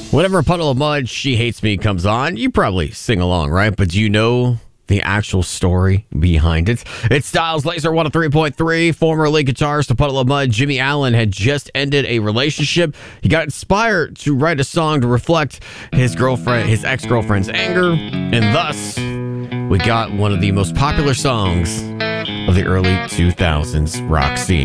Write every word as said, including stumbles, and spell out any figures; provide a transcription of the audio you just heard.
Whenever a Puddle of Mud, She Hates Me comes on, you probably sing along, right? But do you know the actual story behind it? It's Styles Laser one oh three point three. Former lead guitarist of Puddle of Mud, Jimmy Allen, had just ended a relationship. He got inspired to write a song to reflect his girlfriend, his ex-girlfriend's anger, and thus we got one of the most popular songs of the early two thousands rock scene.